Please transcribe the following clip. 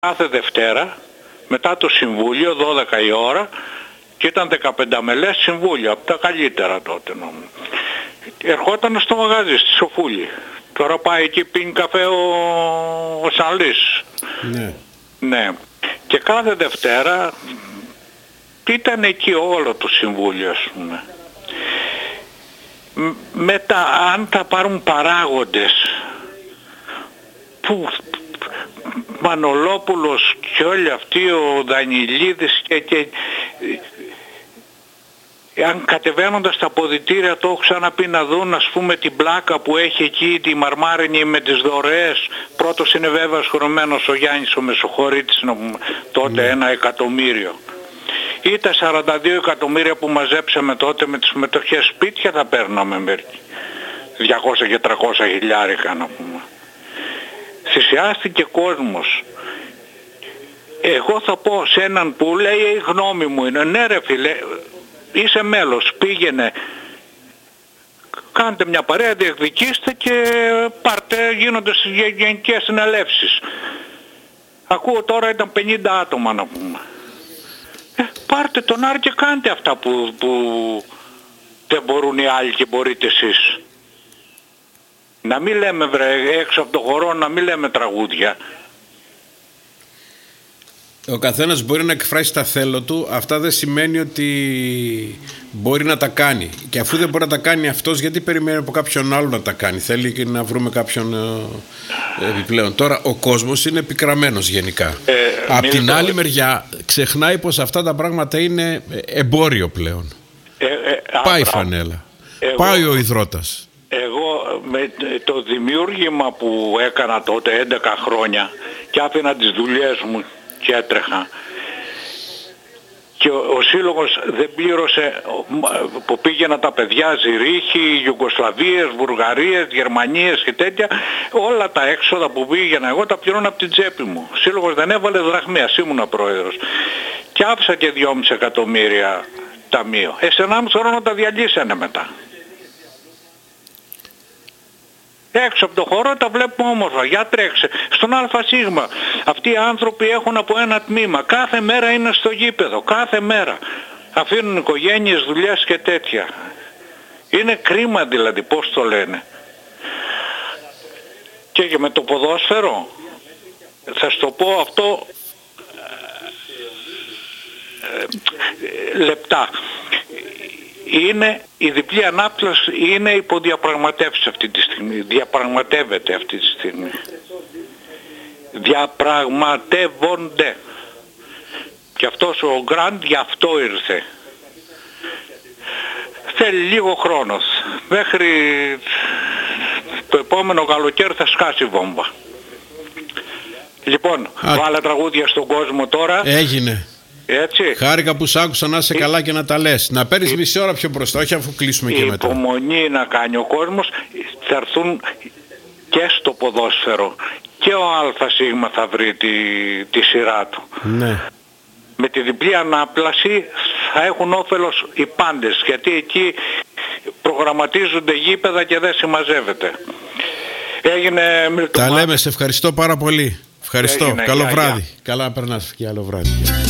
κάθε Δευτέρα μετά το συμβούλιο 12 η ώρα και ήταν 15 μελές συμβούλιο, από τα καλύτερα τότε νομίζω. Ερχόταν στο μαγάζι στη Σοφούλη. Τώρα πάει εκεί πίνει καφέ ο Σαλής. Ναι. Ναι. Και κάθε Δευτέρα ήταν εκεί όλο το συμβούλιο, ας πούμε. Μετά αν θα πάρουν παράγοντες που Μανολόπουλος και όλοι αυτοί, ο Δανιλίδης και αν κατεβαίνοντας τα αποδυτήρια, το έχω ξαναπεί, να δουν ας πούμε την πλάκα που έχει εκεί τη μαρμάρινη με τις δωρεές. Πρώτος είναι βέβαια σχρωμένος ο Γιάννης ο Μεσοχωρίτης, τότε 1 εκατομμύριο. Ή τα 42 εκατομμύρια που μαζέψαμε τότε με τις συμμετοχές σπίτια θα παίρναμε μερικοί. 200 και 300 χιλιάρικα να πούμε. Θυσιάστηκε κόσμος. Εγώ θα πω σε έναν που λέει η γνώμη μου είναι, ναι ρε φίλε, είσαι μέλος, πήγαινε, κάντε μια παρέα, διεκδικήστε και πάρτε, γίνονται γενικές συνελεύσεις. Ακούω τώρα ήταν 50 άτομα να πούμε. Πάρτε τον Άρη και κάντε αυτά που δεν μπορούν οι άλλοι και μπορείτε εσείς. Να μην λέμε έξω από το χορό, να μην λέμε τραγούδια. Ο καθένας μπορεί να εκφράσει τα θέλω του, αυτά δεν σημαίνει ότι μπορεί να τα κάνει. Και αφού δεν μπορεί να τα κάνει αυτός, γιατί περιμένει από κάποιον άλλο να τα κάνει? Θέλει και να βρούμε κάποιον επιπλέον. Τώρα ο κόσμος είναι επικραμμένος γενικά. Απ' την άλλη μεριά ξεχνάει πως αυτά τα πράγματα είναι εμπόριο πλέον. Πάει η φανέλα, πάει ο υδρότας. Εγώ με το δημιούργημα που έκανα τότε 11 χρόνια και άφηνα τις δουλειές μου και έτρεχα και ο σύλλογος δεν πλήρωσε, που πήγαινα τα παιδιά Ζηρίχη, Ιουγκοσλαβίες, Βουλγαρίες, Γερμανίες και τέτοια, όλα τα έξοδα που πήγαινα εγώ τα πληρώνω από την τσέπη μου. Ο σύλλογος δεν έβαλε δραχμία, ήμουνα πρόεδρος και άφησα και 2,5 εκατομμύρια ταμείο. Σε 1,5 χρόνο τα διαλύσανε μετά. Έξω από το χώρο τα βλέπουμε όμορφα. Για τρέξε. Στον ΑΣ. Αυτοί οι άνθρωποι έχουν από ένα τμήμα. Κάθε μέρα είναι στο γήπεδο. Κάθε μέρα. Αφήνουν οικογένειες, δουλειές και τέτοια. Είναι κρίμα δηλαδή, πώς το λένε. Και με το ποδόσφαιρο, θα σου το πω αυτό λεπτά. Είναι η διπλή ανάπτυξη, είναι υποδιαπραγματεύσει αυτή τη στιγμή. Διαπραγματεύεται αυτή τη στιγμή. Διαπραγματεύονται. Και αυτός ο Γκραντ γι' αυτό ήρθε. Θέλει λίγο χρόνο. Μέχρι το επόμενο καλοκαίρι θα σκάσει βόμβα. Λοιπόν, βάλε τραγούδια στον κόσμο τώρα. Έγινε. Έτσι. Χάρηκα που σ' άκουσα, να είσαι καλά και να τα λες. Να παίρνεις μισή ώρα πιο μπροστά, όχι αφού κλείσουμε και μετά. Υπομονή να κάνει ο κόσμος. Θα έρθουν και στο ποδόσφαιρο. Και ο ΑΣ θα βρει τη σειρά του. Ναι. Με τη διπλή ανάπλαση θα έχουν όφελος οι πάντες. Γιατί εκεί προγραμματίζονται γήπεδα και δεν συμμαζεύεται. Έγινε... Τα λέμε, σε ευχαριστώ πάρα πολύ. Ευχαριστώ. Καλό βράδυ. Καλά να περνάς και άλλο βράδυ.